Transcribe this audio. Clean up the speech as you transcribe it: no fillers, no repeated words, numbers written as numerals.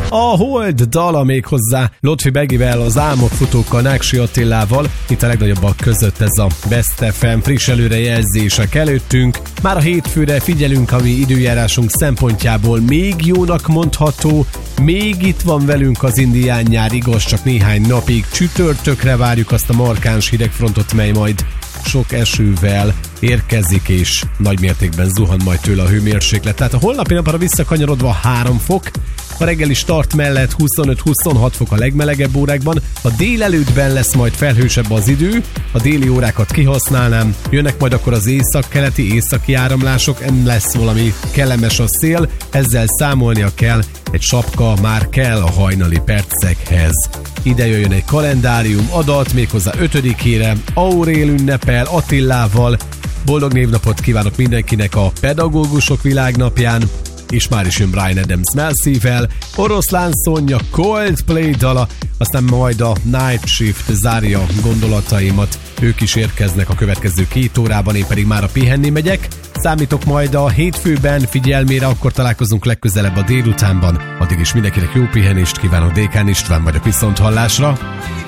A Hold dala méghozzá Lotfi Begivel, az Álmokfutókkal, Náksi Attilával. Itt a legnagyobbak között ez a Best FM friss előrejelzések előttünk. Már a hétfőre figyelünk, ami időjárásunk szempontjából még jónak mondható. Még itt van velünk az indián nyár, igaz, csak néhány napig. Csütörtökre várjuk azt a markáns hidegfrontot, mely majd sok esővel érkezik, és nagy mértékben zuhan majd tőle a hőmérséklet. Tehát a holnapi napra visszakanyarodva 3 fok, a reggeli start mellett 25-26 fok a legmelegebb órákban, a délelőttben lesz majd felhősebb az idő, a déli órákat kihasználnám, jönnek majd akkor az északi áramlások, lesz valami kellemes a szél, ezzel számolnia kell, egy sapka már kell a hajnali percekhez. Ide jöjjön egy kalendárium adat, méghozzá 5-ére, Aurél ünnepel Attilával, boldog névnapot kívánok mindenkinek a pedagógusok világnapján, és már is jön Bryan Adams Mel-C-vel, Oroszlán Szonya Coldplay dala, aztán majd a Night Shift zárja gondolataimat, ők is érkeznek a következő 2 órában, én pedig már a pihenni megyek. Számítok majd a hétfőben figyelmére, akkor találkozunk legközelebb a délutánban. Addig is mindenkinek jó pihenést kívánok, Dékán István vagyok, viszont hallásra!